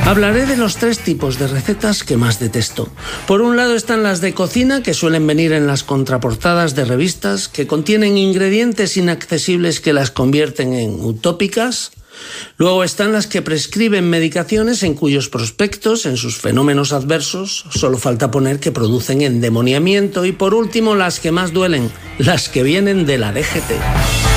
Hablaré de los 3 tipos de recetas que más detesto. Por un lado están las de cocina, que suelen venir en las contraportadas de revistas, que contienen ingredientes inaccesibles que las convierten en utópicas. Luego están las que prescriben medicaciones en cuyos prospectos, en sus fenómenos adversos, solo falta poner que producen endemoniamiento. Y por último, las que más duelen, las que vienen de la DGT.